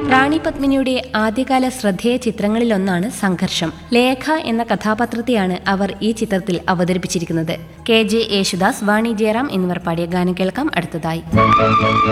റാണി പത്മിനിയുടെ ആദ്യകാല ശ്രദ്ധേയ ചിത്രങ്ങളിലൊന്നാണ് സംഘർഷം. ലേഖ എന്ന കഥാപാത്രത്തെയാണ് അവർ ഈ ചിത്രത്തിൽ അവതരിപ്പിച്ചിരിക്കുന്നത്. KJ യേശുദാസ്, വാണി ജയറാം എന്നിവർ പാടിയ ഗാനം കേൾക്കാം അടുത്തതായി.